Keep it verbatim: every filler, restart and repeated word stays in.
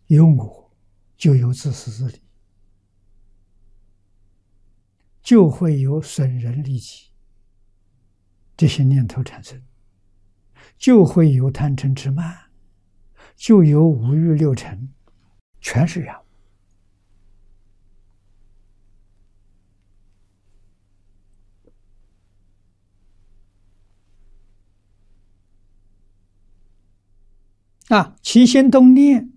有我，就有自私自利，就会有损人利己这些念头产生，就会有贪嗔痴慢，就有五欲六尘，全是缘。啊，起心动念